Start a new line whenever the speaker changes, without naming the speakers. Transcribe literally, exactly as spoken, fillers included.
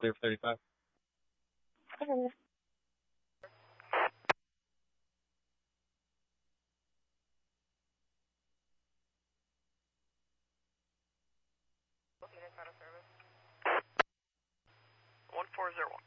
clear for thirty-five.
Okay.
one four zero one.